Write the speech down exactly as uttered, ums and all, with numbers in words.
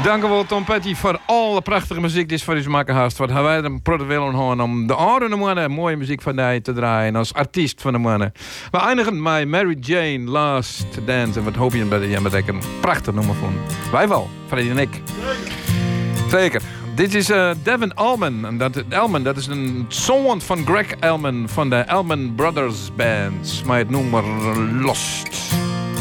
Dank u wel, Tom Petty, voor alle prachtige muziek die is voor u maken haast. Wat hebben wij er probeer willen horen om de oude mannen mooie muziek van die te draaien als artiest van de mannen. We eindigen met Mary Jane Last Dance. En wat hoop je dat je met een prachtig nummer vond? Wij wel, Freddy en ik. Zeker. Dit is uh, Devin Allman. En dat, Allman, dat is een zoon van Greg Allman van de Allman Brothers Band. Maar het nummer Lost.